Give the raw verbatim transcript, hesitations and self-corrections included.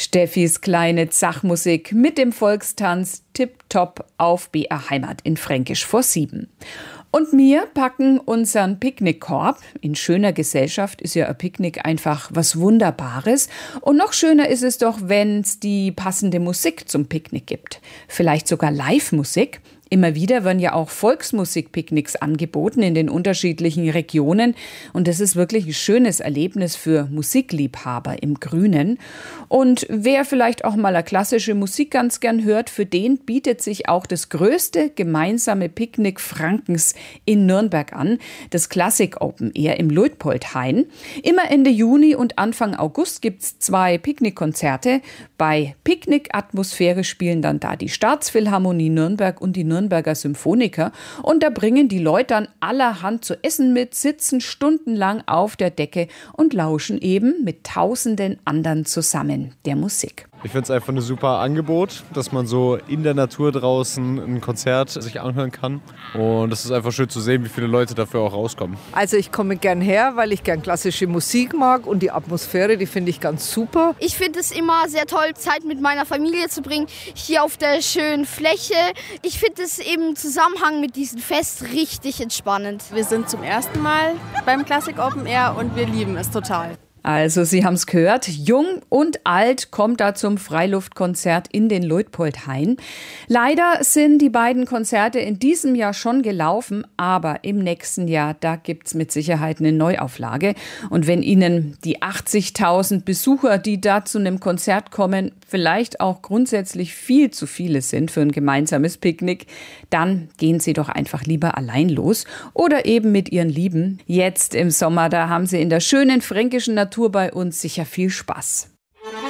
Steffis kleine Zachmusik mit dem Volkstanz Tipptopp auf B R Heimat in Fränkisch vor sieben. Und wir packen unseren Picknickkorb. In schöner Gesellschaft ist ja ein Picknick einfach was Wunderbares. Und noch schöner ist es doch, wenn es die passende Musik zum Picknick gibt. Vielleicht sogar Live-Musik. Immer wieder werden ja auch Volksmusik-Picknicks angeboten in den unterschiedlichen Regionen. Und das ist wirklich ein schönes Erlebnis für Musikliebhaber im Grünen. Und wer vielleicht auch mal eine klassische Musik ganz gern hört, für den bietet sich auch das größte gemeinsame Picknick Frankens in Nürnberg an. Das Classic Open Air im Luitpoldhain. Immer Ende Juni und Anfang August gibt es zwei Picknickkonzerte. Bei Picknick-Atmosphäre spielen dann da die Staatsphilharmonie Nürnberg und die Nürnberg Nürnberger Symphoniker. Und da bringen die Leute dann allerhand zu essen mit, sitzen stundenlang auf der Decke und lauschen eben mit tausenden anderen zusammen der Musik. Ich finde es einfach ein super Angebot, dass man so in der Natur draußen ein Konzert sich anhören kann. Und es ist einfach schön zu sehen, wie viele Leute dafür auch rauskommen. Also ich komme gern her, weil ich gern klassische Musik mag und die Atmosphäre, die finde ich ganz super. Ich finde es immer sehr toll, Zeit mit meiner Familie zu bringen, hier auf der schönen Fläche. Ich finde es eben im Zusammenhang mit diesem Fest richtig entspannend. Wir sind zum ersten Mal beim Classic Open Air und wir lieben es total. Also, Sie haben es gehört, jung und alt kommt da zum Freiluftkonzert in den Luitpoldhain. Leider sind die beiden Konzerte in diesem Jahr schon gelaufen, aber im nächsten Jahr, da gibt's mit Sicherheit eine Neuauflage. Und wenn Ihnen die achtzigtausend Besucher, die da zu einem Konzert kommen, vielleicht auch grundsätzlich viel zu viele sind für ein gemeinsames Picknick, dann gehen Sie doch einfach lieber allein los oder eben mit Ihren Lieben. Jetzt im Sommer, da haben Sie in der schönen fränkischen Natur bei uns sicher viel Spaß.